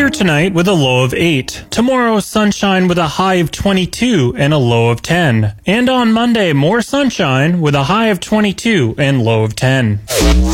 Clear tonight with a low of 8. Tomorrow, sunshine with a high of 22 and a low of 10. And on Monday, more sunshine with a high of 22 and low of 10.